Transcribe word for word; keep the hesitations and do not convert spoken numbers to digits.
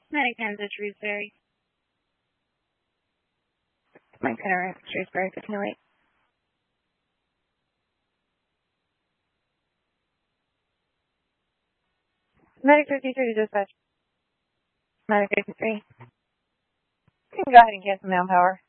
Medic ten to Shrewsbury. Mike Center, Shrewsbury, fifteen oh eight. Medic fifty-three to dispatch. Medic fifty-three. You can go ahead and cancel manpower.